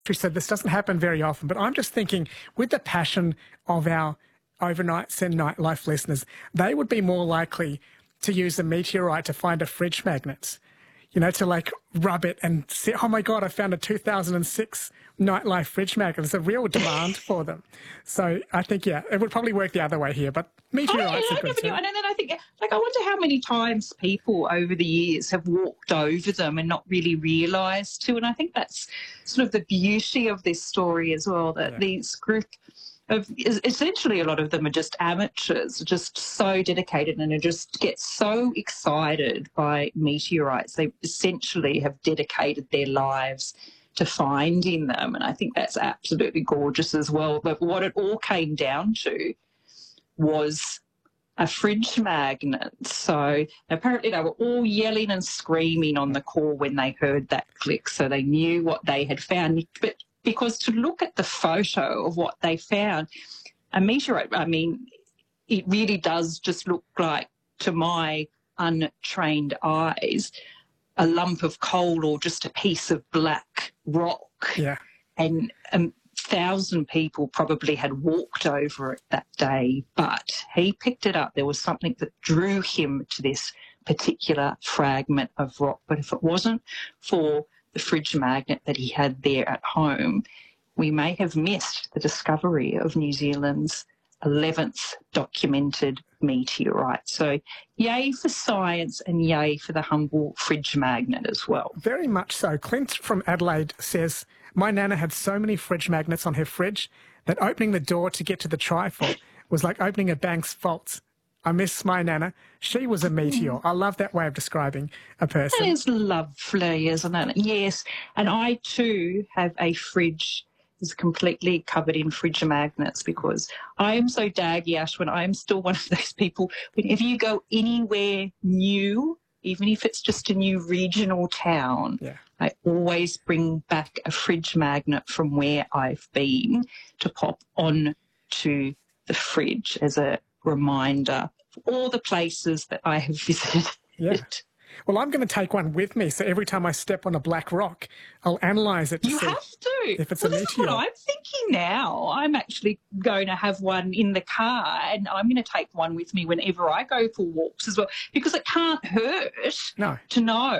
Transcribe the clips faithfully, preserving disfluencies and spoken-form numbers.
She said this doesn't happen very often, but I'm just thinking with the passion of our overnights and nightlife listeners, they would be more likely to use a meteorite to find a fridge magnet, you know, to like rub it and say, oh my God, I found a two thousand six nightlife fridge magnet. There's a real demand for them. So I think, yeah, it would probably work the other way here, but meteorites I, are I good never too. knew. And then I think, like, I wonder how many times people over the years have walked over them and not really realised too. And I think that's sort of the beauty of this story as well, that Yeah. these group of, essentially a lot of them are just amateurs, just so dedicated and are just get so excited by meteorites. They essentially have dedicated their lives to finding them. And I think that's absolutely gorgeous as well. But what it all came down to was a fridge magnet. So apparently they were all yelling and screaming on the call when they heard that click, so they knew what they had found. But because to look at the photo of what they found, a meteorite, I mean, it really does just look like, to my untrained eyes, a lump of coal or just a piece of black rock. Yeah. And a thousand people probably had walked over it that day, but he picked it up. There was something that drew him to this particular fragment of rock. But if it wasn't for the fridge magnet that he had there at home, we may have missed the discovery of New Zealand's eleventh documented meteorite. So yay for science and yay for the humble fridge magnet as well. Very much so. Clint from Adelaide says, my nana had so many fridge magnets on her fridge that opening the door to get to the trifle was like opening a bank's vault. I miss my nana. She was a meteor. I love that way of describing a person. That is lovely, isn't it? Yes. And I too have a fridge is completely covered in fridge magnets because I am so daggy, Ashwin. I am still one of those people, whenever you go anywhere new, even if it's just a new regional town, yeah. I always bring back a fridge magnet from where I've been to pop on to the fridge as a reminder of all the places that I have visited. Yeah. Well, I'm going to take one with me, so every time I step on a black rock, I'll analyse it to you see have to. if it's well, a this meteor. Is what I'm thinking now. I'm actually going to have one in the car, and I'm going to take one with me whenever I go for walks as well, because it can't hurt no. to know.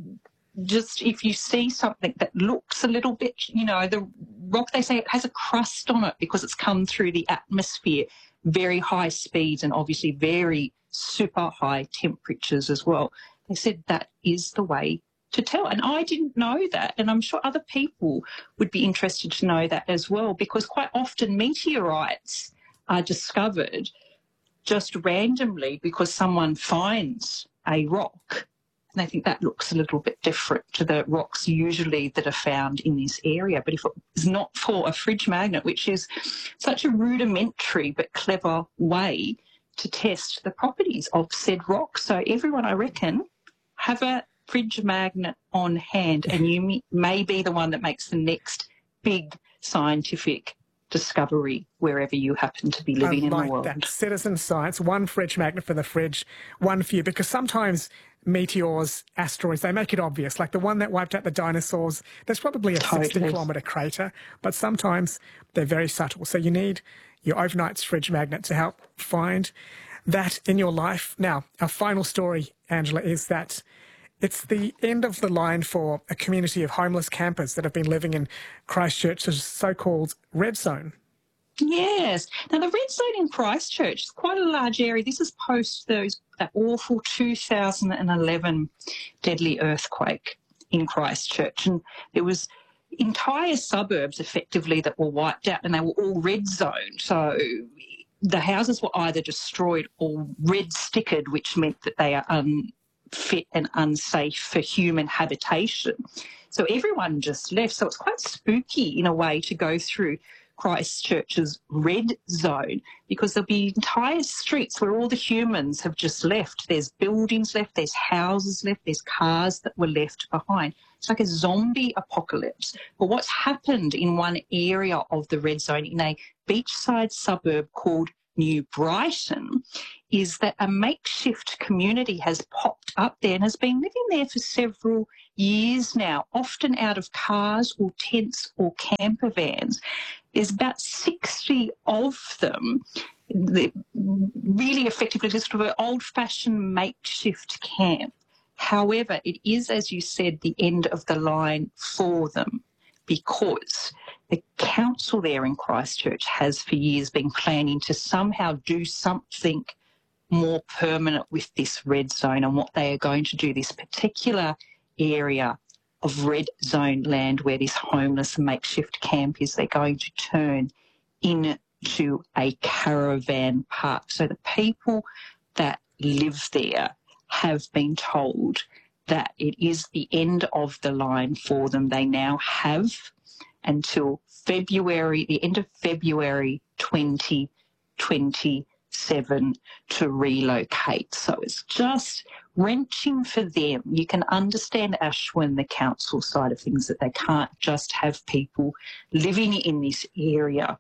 Just if you see something that looks a little bit, you know, the rock, they say it has a crust on it because it's come through the atmosphere, very high speeds and obviously very super high temperatures as well. They said that is the way to tell. And I didn't know that. And I'm sure other people would be interested to know that as well, because quite often meteorites are discovered just randomly because someone finds a rock. And I think that looks a little bit different to the rocks usually that are found in this area. But if it is not for a fridge magnet, which is such a rudimentary but clever way to test the properties of said rock. So everyone, I reckon, have a fridge magnet on hand, and you may be the one that makes the next big scientific discovery wherever you happen to be living I in like the world. That. Citizen science, one fridge magnet for the fridge, one for you, because sometimes meteors, asteroids, they make it obvious. Like the one that wiped out the dinosaurs, there's probably a Totally. sixty kilometre crater, but sometimes they're very subtle. So you need your overnight's fridge magnet to help find that in your life. Now, our final story, Angela, is that it's the end of the line for a community of homeless campers that have been living in Christchurch's so-called red zone. Yes. Now, the red zone in Christchurch is quite a large area. This is post those that awful two thousand eleven deadly earthquake in Christchurch. And there was entire suburbs effectively that were wiped out, and they were all red zoned. So the houses were either destroyed or red stickered, which meant that they are unfit and unsafe for human habitation. So everyone just left. So it's quite spooky in a way to go through Christchurch's red zone, because there'll be entire streets where all the humans have just left. There's buildings left, there's houses left, there's cars that were left behind. It's like a zombie apocalypse. But what's happened in one area of the red zone, in a beachside suburb called New Brighton, is that a makeshift community has popped up there and has been living there for several years now, often out of cars or tents or camper vans. There's about sixty of them. They're really effectively just sort of an old-fashioned makeshift camp. However, it is, as you said, the end of the line for them, because the council there in Christchurch has for years been planning to somehow do something more permanent with this red zone, and what they are going to do, this particular area of red zone land where this homeless makeshift camp is, they're going to turn into a caravan park. So the people that live there have been told that it is the end of the line for them. They now have until February, the end of February twenty twenty-seven to relocate. So it's just wrenching for them. You can understand, Ashwin, the council side of things, that they can't just have people living in this area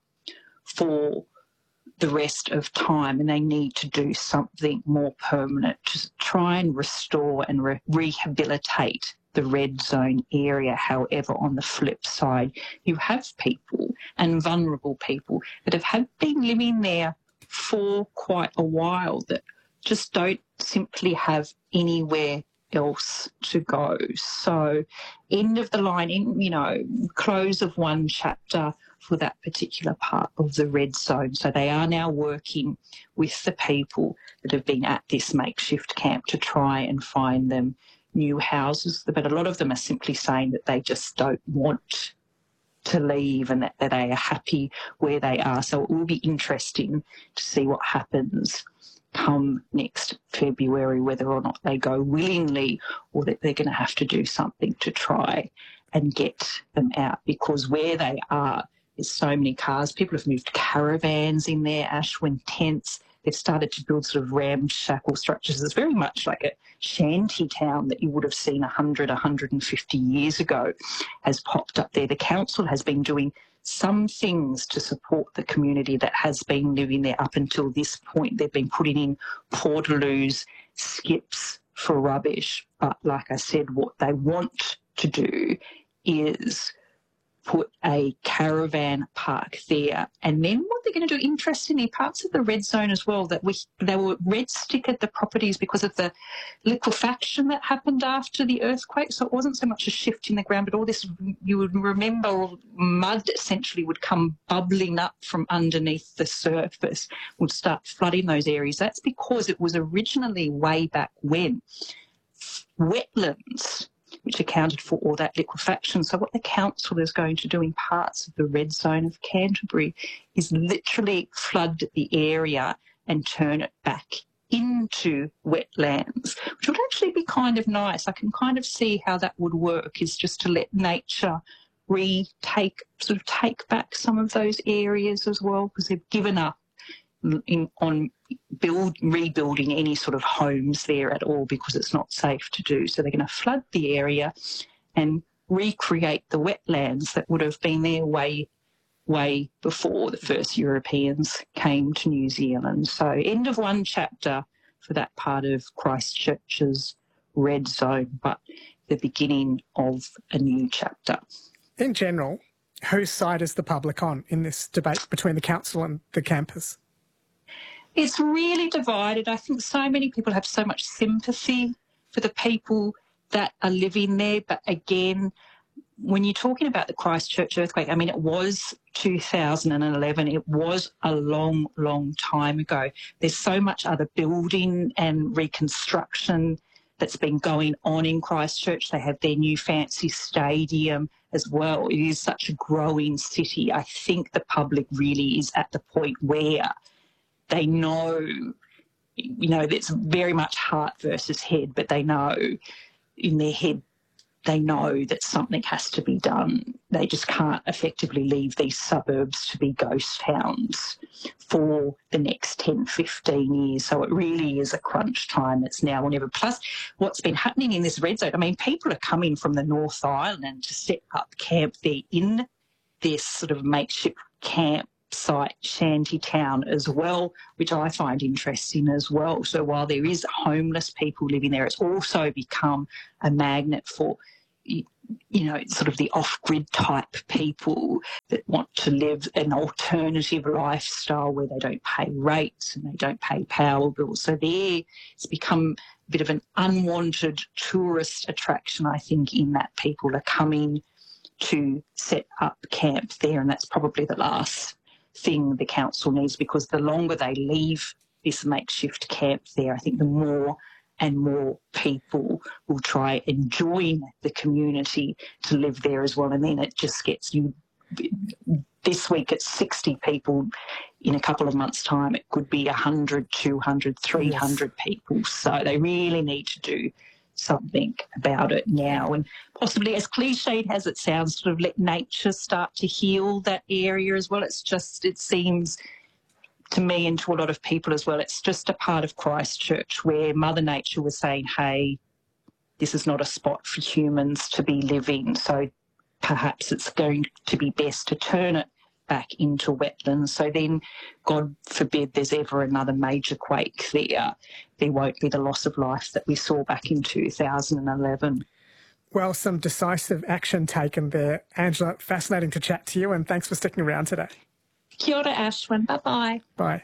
for the rest of time, and they need to do something more permanent to try and restore and re- rehabilitate the red zone area. However, on the flip side, you have people and vulnerable people that have had been living there for quite a while that just don't simply have anywhere else to go. So end of the line, in, you know, close of one chapter for that particular part of the red zone. So they are now working with the people that have been at this makeshift camp to try and find them new houses. But a lot of them are simply saying that they just don't want to leave and that, that they are happy where they are. So it will be interesting to see what happens come next February, whether or not they go willingly or that they're going to have to do something to try and get them out, because where they are, there's so many cars. People have moved caravans in there, Ashwin, tents. They've started to build sort of ramshackle structures. It's very much like a shanty town that you would have seen one hundred, one hundred fifty years ago has popped up there. The council has been doing some things to support the community that has been living there up until this point. They've been putting in portaloos, skips for rubbish. But like I said, what they want to do is put a caravan park there. And then what they're going to do, interestingly, parts of the red zone as well, that we they were red stickered the properties because of the liquefaction that happened after the earthquake. So it wasn't so much a shift in the ground, but all this, you would remember, mud essentially would come bubbling up from underneath the surface, would start flooding those areas. That's because it was originally, way back when, wetlands which accounted for all that liquefaction. So what the council is going to do in parts of the red zone of Canterbury is literally flood the area and turn it back into wetlands, which would actually be kind of nice. I can kind of see how that would work, is just to let nature retake, sort of take back some of those areas as well, because they've given up in, on build rebuilding any sort of homes there at all, because it's not safe to do. So they're going to flood the area and recreate the wetlands that would have been there way, way before the first Europeans came to New Zealand. So end of one chapter for that part of Christchurch's red zone, but the beginning of a new chapter. In general, whose side is the public on in this debate between the council and the campers? It's really divided. I think so many people have so much sympathy for the people that are living there. But again, when you're talking about the Christchurch earthquake, I mean, it was two thousand eleven. It was a long, long time ago. There's so much other building and reconstruction that's been going on in Christchurch. They have their new fancy stadium as well. It is such a growing city. I think the public really is at the point where they know, you know, it's very much heart versus head, but they know in their head, they know that something has to be done. They just can't effectively leave these suburbs to be ghost towns for the next ten, fifteen years. So it really is a crunch time. It's now or never. Plus, what's been happening in this red zone, I mean, people are coming from the North Island to set up camp there in this sort of makeshift camp site Shantytown as well, which I find interesting as well. So while there is homeless people living there, it's also become a magnet for, you know, sort of the off-grid type people that want to live an alternative lifestyle where they don't pay rates and they don't pay power bills. So there it's become a bit of an unwanted tourist attraction, I think, in that people are coming to set up camp there, and that's probably the last thing the council needs, because the longer they leave this makeshift camp there, I think the more and more people will try and join the community to live there as well. And then it just gets you, this week it's sixty people. In a couple of months' time, it could be one hundred, two hundred, three hundred yes. people. So they really need to do something about it now, and possibly, as cliched as it sounds, sort of let nature start to heal that area as well. It's just, it seems to me and to a lot of people as well, it's just a part of Christchurch where Mother Nature was saying, hey, this is not a spot for humans to be living, so perhaps it's going to be best to turn it back into wetlands. So then, God forbid there's ever another major quake there, there won't be the loss of life that we saw back in two thousand eleven. Well, some decisive action taken there. Angela, fascinating to chat to you, and thanks for sticking around today. Kia ora, Ashwin. Bye-bye. Bye.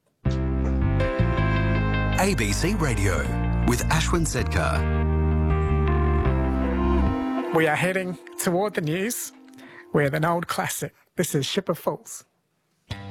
A B C Radio with Ashwin Sedkar. We are heading toward the news with an old classic. This is Ship of Fools.